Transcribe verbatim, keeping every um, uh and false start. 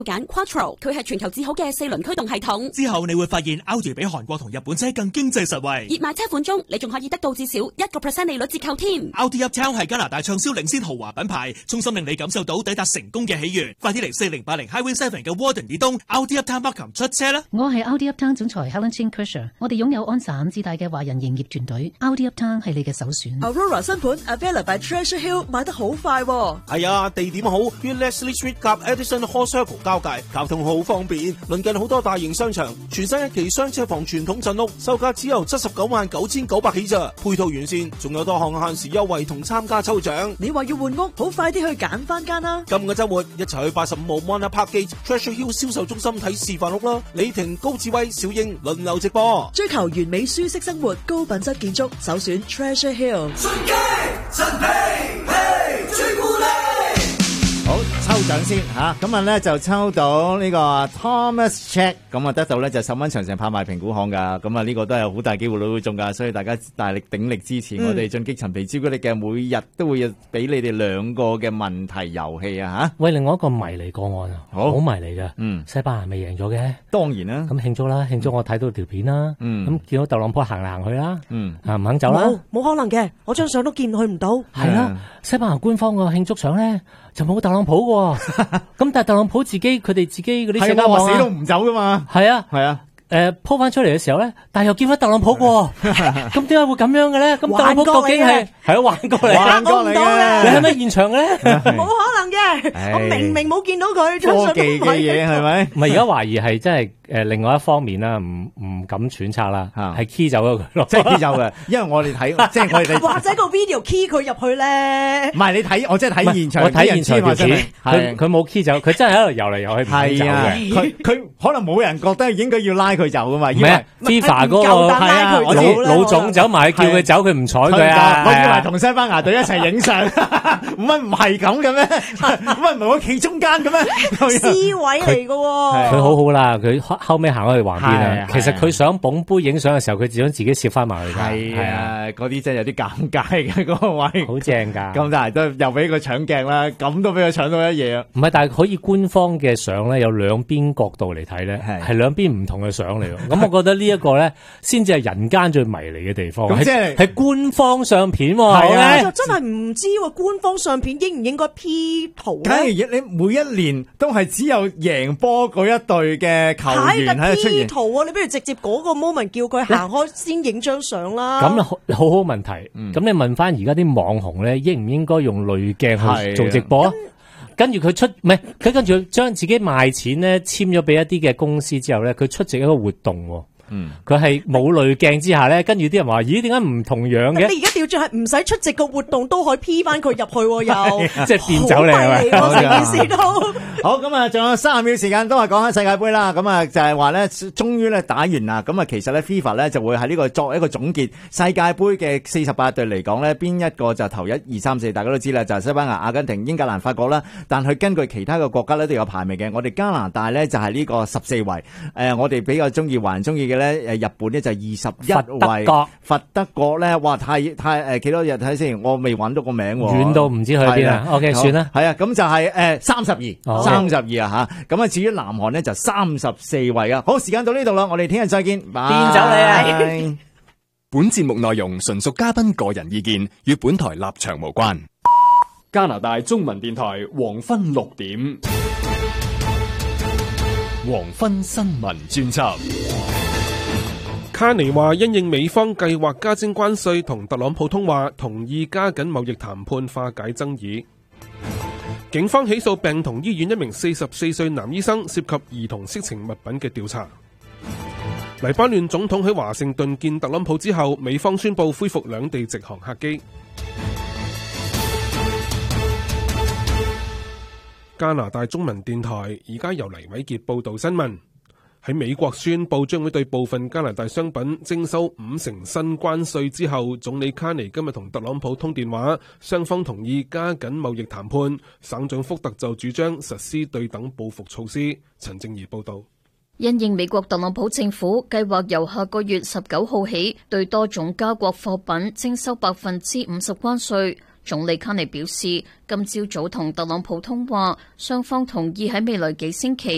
揀 Quattro， 佢係全球最好嘅四輪驅動系統。 之後你會發現 Audi 比韓國同日本車更經濟實惠。 熱賣車款中，你仲可以得到至少一個 percent 利率折扣添。 Audi Uptown 係加拿大暢銷領先豪華品牌，衷心令你感受到抵達成功嘅喜悅。快啲嚟四零八零 Highway Seven 嘅 Warden 以東 Audi Uptown Markham 出車啦！ 我係 Audi Uptown 總裁 Helen Chin Kersher， 我哋擁有安省至大嘅華人營業團隊。Audi Uptown 係你嘅首選。 Aurora 新盤 Avila by Treasure Hill 買得好快喎。 係啊，地點好，於 Leslie Street 及 Edison Hall Circle 交界，交通好方便，鄰近好多大型商場，全新一期雙車房傳統鎮屋，售價只由七十九萬九千九百起咋，配套完善，仲有多項限時優惠同參加抽獎。 你話要換屋，好快啲去揀翻間啦！ 今個週末一齊去八十五號 Mona Park Gate Treasure Hill 銷售中心睇示範屋啦！李婷、高志威、小英輪流直播， 追求完美舒適生活，高品質建築，首選 Treasure Hill。 順機陳皮皮朱古力。 好，抽獎先吓，今日咧就抽到呢個 Thomas Check， 咁啊得到咧就十蚊長城拍賣評估行噶，咁啊呢個都係好大機會都會中噶，所以大家大力鼎力支持、嗯、我哋進擊陳皮朱古力嘅，每日都會俾你哋兩個嘅問題遊戲啊吓。 喂，另外一個迷離個案啊，好迷離嘅，嗯，西班牙未贏咗嘅， 當然啦，咁慶祝啦，慶祝我睇到條片啦，嗯，咁見到特朗普行嚟行去啦，嗯，啊唔肯走啦， 冇可能嘅，我張相都見佢唔到， 係啦，西班牙官方個慶祝相咧就冇特朗普嘅，咁但係特朗普自己佢哋自己嗰啲社交網死都唔走噶嘛， 係啊， 係啊。 誒，鋪翻出嚟嘅時候咧，但係又見翻特朗普喎，咁點解會咁樣嘅咧？咁特朗普究竟係係啊幻覺嚟， 幻覺嚟嘅， 你喺咪現場嘅咧？ 冇可能嘅，我明明冇見到佢， 科技嘅嘢係咪？ 唔係而家懷疑係真係誒，另外一方面啦，唔唔敢揣測啦，係 key 走咗佢咯， 即係 key 走嘅，因為我哋睇，即係我哋或者個 video key 佢入去咧， 唔係你睇，我即係睇現場， 我睇現場條片，佢佢冇 key 走，佢真係喺度游嚟游去， 係啊，佢佢可能冇人覺得應該要拉佢走噶嘛，因為 FIFA 嗰個係啊，老老總走埋叫佢走，佢唔睬佢啊， 我以為同西班牙隊一齊影相，乜唔係咁嘅咩？乜唔係我企中間嘅咩 ？C 位嚟嘅喎， 佢好好啦，佢後尾行咗去橫邊啊。其實佢想捧杯影相嘅時候，佢只想自己攝翻埋去。 係啊，嗰啲真係有啲尷尬嘅嗰個位， 好正㗎。 咁但係都又俾佢搶鏡啦，咁都俾佢搶到一嘢啊！ 唔係，但係可以官方嘅相咧，有兩邊角度嚟睇咧，係兩邊唔同嘅相嚟。咁我覺得呢一個咧，先至係人間最迷離嘅地方。 咁即係係官方相片喎。 係啊， 我就真係唔知喎，官方相片應唔應該 P 圖咧？ 梗係你每一年都係只有贏波嗰一隊嘅球員喺度出現。 P 圖啊，你不如直接嗰個 moment 叫佢行開先影張相啦。 咁好好好問題。咁、嗯、你問翻而家啲網紅咧，應唔應該用濾鏡去做直播啊？跟住佢出唔係佢跟住將自己賣錢咧簽咗俾一啲嘅公司之後咧，佢出席一個活動。嗯，佢係冇濾鏡之下咧，跟住啲人話：咦，點解唔同樣嘅？ 你而家調轉係唔使出席個活動都可以 P 翻佢入去，又即係變走你係咪？ 成件事都好咁啊！仲有三十秒時間，都係講下世界盃啦。咁啊，就係話咧，終於咧打完啦。咁啊，其實咧 FIFA 咧就會喺呢個作一個總結世界盃嘅四十八隊嚟講咧，邊一個就頭一二三四，大家都知啦，就係西班牙、阿根廷、英格蘭、法國啦。但佢根據其他嘅國家咧都有排名嘅。我哋加拿大咧就係呢個十四位。誒，我哋比較中意還中意嘅咧，誒日本咧就係二十一位。 佛佛德國咧，哇！太太誒幾多日睇先？我未揾到個名喎。 遠到唔知去邊啊 ！OK， 算啦。 係啊，咁就係誒三十二，三十二啊吓。咁啊，至於南韓咧就三十四位啊。好，時間到呢度啦，我哋聽日再見。拜。 變走你啊！ 本節目內容純屬嘉賓個人意見，與本台立場無關。 加拿大中文電台黃昏六點， 黃昏新聞專輯。 卡尼話因應美方計劃加徵關稅同特朗普通話，同意加緊貿易談判化解爭議。警方起訴病童醫院一名四十四歲男醫生涉及兒童色情物品嘅調查。黎巴嫩總統喺華盛頓見特朗普之後，美方宣布恢復兩地直航客機。加拿大中文電台而家由黎偉傑報道新聞。喺美國宣布將會對部分加拿大商品徵收五成新關稅之後，總理卡尼今日同特朗普通電話，雙方同意加緊貿易談判。省長福特就主張實施對等報復措施。陳正儀報道。 因應美國特朗普政府計劃由下個月十九號起對多種加國貨品徵收百分之五十關稅，總理卡尼表示，今朝早同特朗普通話，雙方同意喺未來幾星期